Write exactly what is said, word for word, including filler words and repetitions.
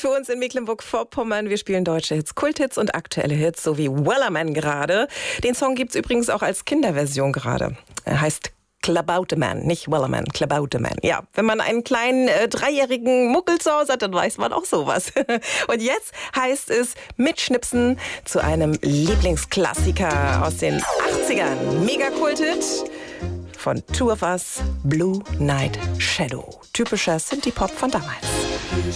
für uns in Mecklenburg-Vorpommern. Wir spielen deutsche Hits, Kulthits und aktuelle Hits, so wie Wellerman gerade. Den Song gibt's übrigens auch als Kinderversion gerade. Er heißt Klabauteman, nicht Wellerman, Klabauteman. Ja, wenn man einen kleinen äh, dreijährigen Muckel zu Hause hat, dann weiß man auch sowas. Und jetzt heißt es Mitschnipsen zu einem Lieblingsklassiker aus den achtzigern. Mega-Kulthit von Two of Us, Blue Night Shadow. Typischer Synthie-Pop von damals.